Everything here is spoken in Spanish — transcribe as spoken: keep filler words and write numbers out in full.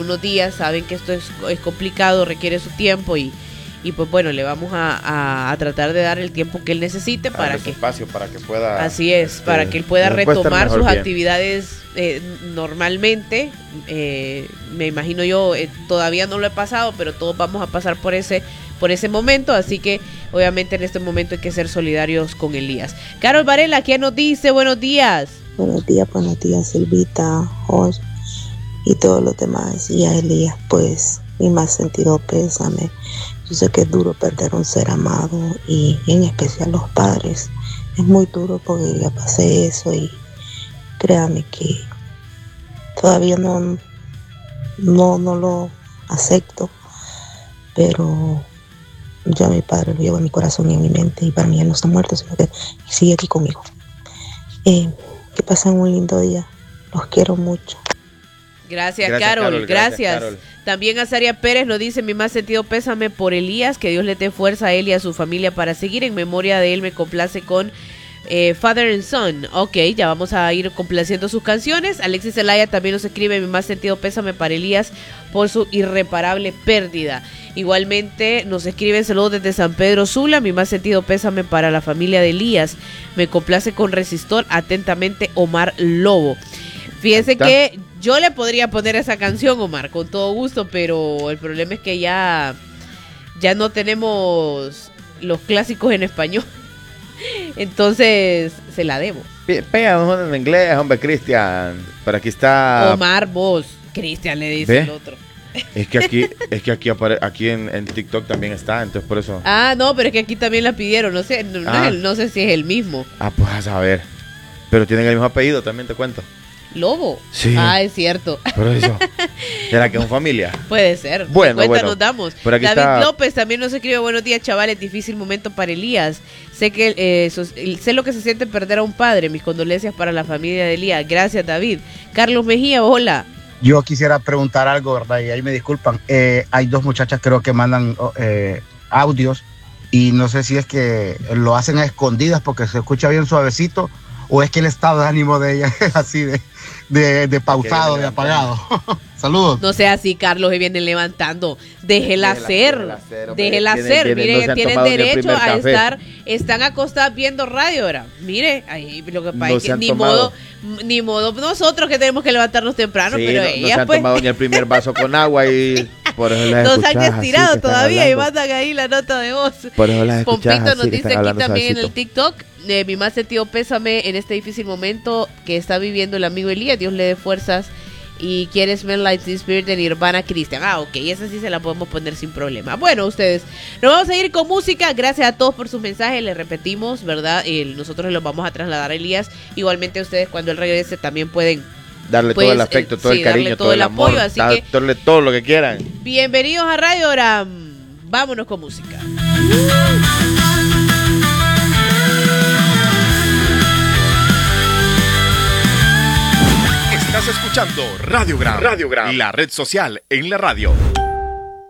unos días, saben que esto es, es complicado, requiere su tiempo y, y pues bueno, le vamos a, a, a tratar de dar el tiempo que él necesite para Darle que espacio para que pueda. así es, este, para que él pueda después estar retomar mejor sus bien. actividades eh, normalmente. Eh, me imagino yo, eh, todavía no lo he pasado, pero todos vamos a pasar por ese por ese momento, así que obviamente en este momento hay que ser solidarios con Elías. Carol Varela, ¿quién nos dice? Buenos días. Buenos días, buenos días, Silvita, Jorge y todos los demás. Y a Elías, pues, mi más sentido pésame. Yo sé que es duro perder un ser amado y en especial los padres. Es muy duro porque ya pasé eso y créame que todavía no, no, no lo acepto, pero yo a mi padre lo llevo en mi corazón y en mi mente y para mí él no está muerto, sino que sigue aquí conmigo. Eh, que pasen un lindo día. Los quiero mucho. Gracias, Gracias, Carol, Carol, gracias. gracias, Carol. También Azaria Pérez nos dice: mi más sentido pésame por Elías, que Dios le dé fuerza a él y a su familia para seguir. En memoria de él me complace con eh, Father and Son. Ok, ya vamos a ir complaciendo sus canciones. Alexis Zelaya también nos escribe: mi más sentido pésame para Elías por su irreparable pérdida. Igualmente nos escriben saludos desde San Pedro Sula: mi más sentido pésame para la familia de Elías. Me complace con Resistor. Atentamente, Omar Lobo. Fíjense que yo le podría poner esa canción, Omar, con todo gusto, pero el problema es que ya, ya no tenemos los clásicos en español. Entonces, se la debo. Pega mejor en inglés, hombre, Cristian. Pero aquí está. Omar, vos. Cristian le dice ¿Ve? el otro. Es que aquí, es que aquí apare, aquí en, en TikTok también está, entonces por eso. Ah, no, pero es que aquí también la pidieron. No sé, no, Ah. no, no sé si es el mismo. Ah, pues a saber. Pero tienen el mismo apellido, también te cuento. Lobo. Sí. Ah, es cierto. Por eso. ¿Será que es familia? Puede ser. Bueno, Cuenta bueno. nos damos. Por aquí David está- López también nos escribe: buenos días, chavales, difícil momento para Elías. Sé que eh, sos- sé lo que se siente perder a un padre. Mis condolencias para la familia de Elías. Gracias, David. Carlos Mejía, hola. Yo quisiera preguntar algo, ¿verdad? Y ahí me disculpan. Eh, hay dos muchachas creo que mandan eh, audios y no sé si es que lo hacen a escondidas porque se escucha bien suavecito o es que el estado de ánimo de ellas es así de, de, de pausado, de apagado. Saludos. No sea así, Carlos, y vienen levantando. Déjela hacer. déjela hacer, hombre. Déjela Tienen- hacer. tienen- no se Miren, han tienen tomado ni el derecho primer a café. estar. Están acostadas viendo radio ahora. Mire, ahí lo que pasa No es se que han ni tomado. modo, ni modo nosotros que tenemos que levantarnos temprano, Sí, pero no, no se ellas han pues tomado ni el primer vaso con agua y por eso las nos han escuchás así estirado que están todavía y hablando. mandan ahí la nota de voz. Por eso las escuchás Pompito así nos que dice están aquí hablando también en el suavecito. TikTok: eh, mi más sentido pésame en este difícil momento que está viviendo el amigo Elías. Dios le dé fuerzas. Y quiere Smell Like Teen Spirit de Nirvana, Christian. Ah, ok, esa sí se la podemos poner sin problema. Bueno, ustedes, nos vamos a ir con música. Gracias a todos por sus mensajes. Les repetimos, ¿verdad? Eh, nosotros los vamos a trasladar a Elías. Igualmente ustedes, cuando él regrese, también pueden Darle pues, todo el afecto, eh, todo sí, el darle cariño, todo todo el el amor, apoyo, así da- que- darle todo lo que quieran. bienvenidos a Radio Hora. Vámonos con música. Estás escuchando Radio Gram, Radio Gram, la red social en la radio.